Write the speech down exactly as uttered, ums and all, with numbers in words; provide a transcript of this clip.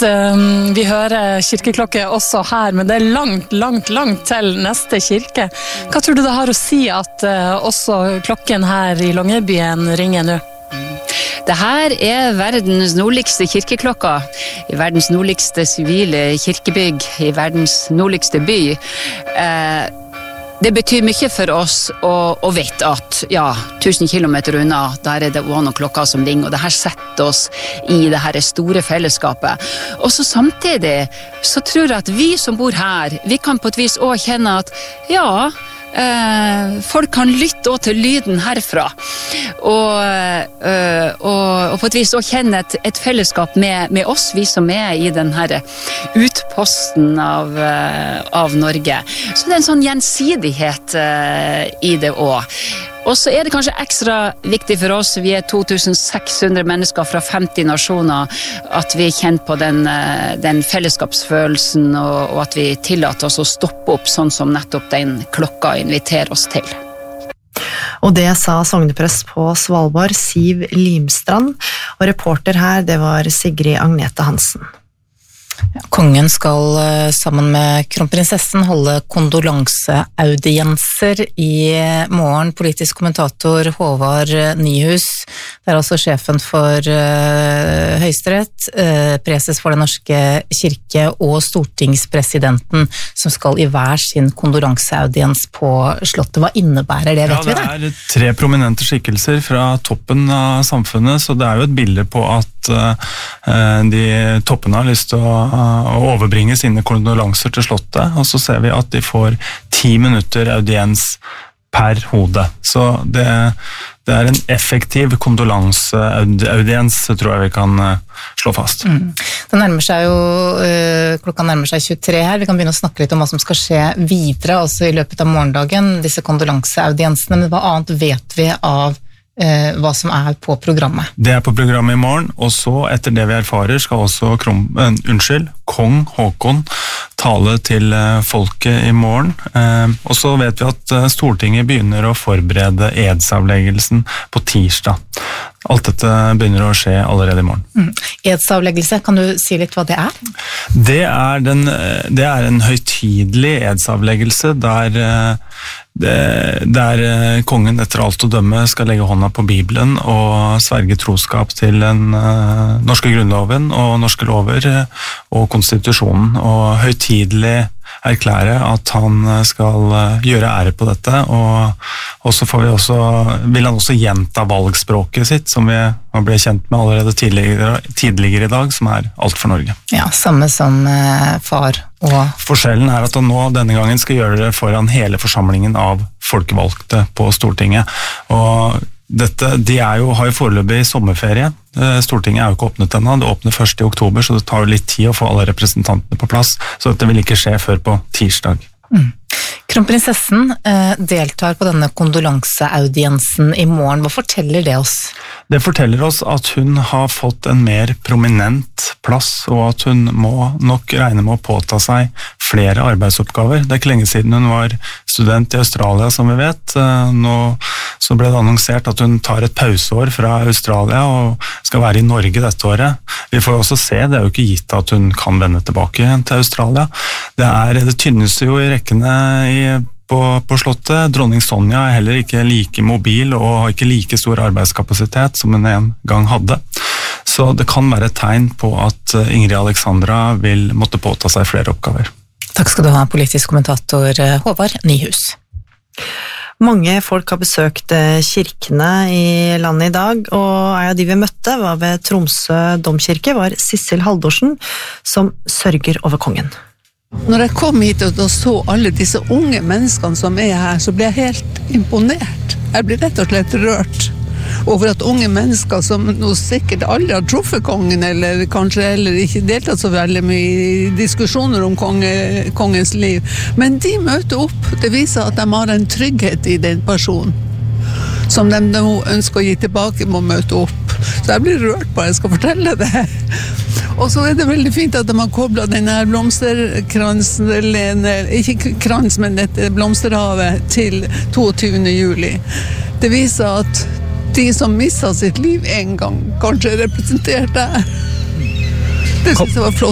um, vi hører kirkeklokke også her, men det er langt, langt, langt til neste kirke. Hva tror du det har å si at uh, også klokken her i Longyearbyen ringer nå? Det her er verdens nordligste kirkeklokka, i verdens nordligste sivile kirkebygg, i verdens nordligste by. Eh, det betyr mye for oss å, å vite at ja, tusen kilometer unna, der er det også noen klokker som ringer, og det her setter oss i det her store fellesskapet. Og så samtidig så tror jeg at vi som bor her, vi kan på et vis også kjenne at ja, Eh, folk kan lytte også til lyden herfra og, eh, og, og på et vis også kjenne et, et fellesskap med, med oss, vi som er i den her utposten av, eh, av Norge. Så det er en sånn gjensidighet eh, i det også. Og så er det kanskje ekstra viktig for oss, vi er to tusen seks hundre mennesker fra femti nasjoner, at vi kjenner på den, den fellesskapsfølelsen, og, og at vi tillater oss å stoppe opp sånn som nettopp den klokka inviterer oss til. Og det sa sogneprest på Svalbard, Siv Limstrand, og reporter her, det var Sigrid Agnete Hansen. Kongen skal sammen med kronprinsessen holde kondolanseaudienser i morgen. Politisk kommentator Håvard Nyhus, det er altså sjefen for uh, Høyesterett, uh, preses for Den norske kirke og stortingspresidenten som skal i hver sin kondolanseaudiens på slottet. Hva innebærer det, vet ja, vi det? Ja, det er tre prominente skikkelser fra toppen av samfunnet, så det er jo et bilde på at uh, de toppene har lyst til å og overbringe sine kondolanser til slottet, og så ser vi at de får ti minutter audiens per hode. Så det, det er en effektiv kondolanseaudiens, tror jeg vi kan slå fast. Mm. Det nærmer seg jo, klokka nærmer seg tjuetre her, vi kan begynne å snakke litt om hva som skal skje videre, også i løpet av morgendagen, disse kondolanseaudiensene, men hva annet vet vi av Eh, hva som er på programmet? Det er på programmet i morgen, og så etter det vi erfarer skal også krom, uh, unnskyld, kong Håkon tale til uh, folket i morgen. Uh, og så vet vi at uh, Stortinget begynner å forberede edsavleggelsen på tirsdag. Alt dette begynner å skje allerede i morgen. Mm. Edsavleggelse, kan du si litt hva det er? Det er, den, det er en høytidelig edsavleggelse der uh, Det, der kongen etter alt å dømme skal legge hånda på Bibelen og sverge troskap til den uh, norske grunnloven og norske lover uh, og konstitusjonen, og høytidelig erklære at han skal uh, gjøre ære på dette, og, og så får vi også, vil han også gjenta valgspråket sitt, som vi ble kjent med allerede tidligere, tidligere i dag, som er alt for Norge. Ja, samme som uh, far og... Forskjellen er at han nå denne gangen skal gjøre det foran hele forsamlingen av folkevalgte på Stortinget. Og dette, de er jo, har jo foreløpig sommerferie. Stortinget er jo ikke åpnet ennå, det åpner først i oktober, så det tar jo litt tid å få alle representantene på plass, så dette vil ikke skje før på tirsdag. Mm. Kronprinsessen eh, deltar på denne kondolanseaudiensen i morgen. Hva forteller det oss? Det forteller oss at hun har fått en mer prominent plass, og at hun må nok regne med å påta seg flere arbeidsoppgaver. Det er ikke lenge siden hun var student i Australia, som vi vet. Nå så ble det annonsert at hun tar et pauseår fra Australia og skal være i Norge dette året. Vi får også se, det er jo ikke gitt at hun kan vende tilbake igjen til Australia. Det er det tynneste jo i rekkene i På, på slottet. Dronning Sonja er heller ikke like mobil og har ikke like stor arbeidskapasitet som hun en gang hadde. Så det kan være et tegn på at Ingrid Alexandra vil måtte påta seg flere oppgaver. Takk skal du ha, politisk kommentator Håvard Nyhus. Mange folk har besøkt kirkene i landet i dag, og en av de vi møtte var ved Tromsø domkirke, var Sissel Haldorsen, som sørger over kongen. Når jeg kom hit og så alle disse unge menneskene som er her, så ble jeg helt imponert. Jeg ble rett og slett rørt over at unge mennesker som nå sikkert aldri har truffet kongen, eller kanskje heller ikke deltatt så veldig mye i diskusjoner om konge, kongens liv, men de møter opp. Det viser at de har en trygghet i den personen som de nå ønsker å gi tilbake, må møte opp. Så jeg blir rørt på, jeg skal fortelle det. Og så er det veldig fint at de har koblet denne blomsterkransen, eller ikke krans, men dette blomsterhavet til toogtyvende juli. Det viser at de som mistet sitt liv en gang, kanskje representert der. Det synes jeg var flott.